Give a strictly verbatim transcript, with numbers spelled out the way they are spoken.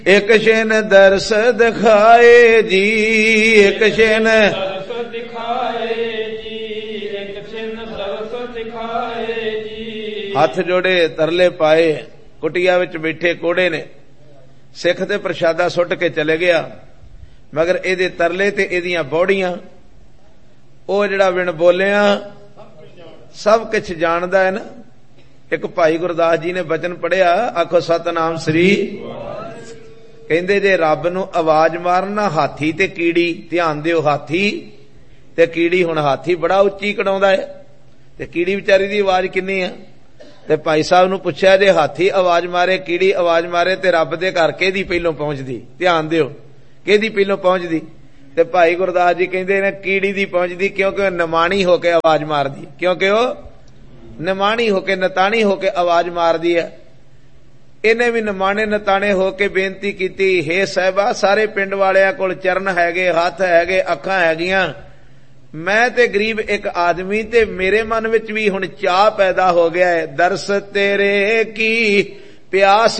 एक शेन दर्श दिखाए जी, एक शेन दर्श दिखाए जी, एक शेन दर्श दिखाए जी। हथ जोड़े तरले पाए, कुटिया विच बैठे कोड़े ने सिख ते प्रशादा सुट के चले गया, मगर एदे तरले ते एदियां बौड़ियां ओ जिहड़ा विण बोलिया सब कुछ जानदा है ना। एक भाई गुरदास जी ने बचन पढ़िया, आखो सतनाम श्री। कहंदे जे रब नूं आवाज मारना हाथी ते कीड़ी, ध्यान दिओ हाथी ते कीड़ी। हुण हाथी बड़ा उच्ची कढाउंदा है ते कीड़ी विचारी दी आवाज किन्नी है। ते भाई साहब नूं पुछया जे हाथी आवाज मारे कीड़ी आवाज मारे ते रब दे घर किहदी पहलों पहुंचदी, ध्यान दिओ किहदी पहलों पहुंचदी। ते भाई गुरदास जी कहंदे ने कीड़ी दी पहुंचदी, क्योंकि नमाणी होके आवाज मारदी, क्योंकि वो नमाणी होके नताणी होके आवाज मारदी है। इन्हें भी नमाणे नताणे होके बेनती कीती, हे साहिबा सारे पिंड वालियां कोल चरण हैगे, हथ हैगे, अखां हैगियां, मैं ते गरीब एक आदमी ते मेरे मन विच भी हुण चाह पैदा हो गया है, दरस तेरे की प्यास